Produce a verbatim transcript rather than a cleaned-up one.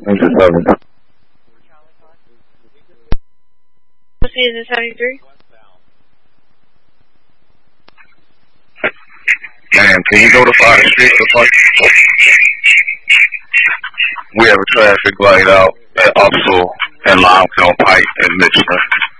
Into seven. Season seventy-three. Ma'am, can you notify the street department? We have a traffic light out at Upsall and Limekiln Pike in Michigan.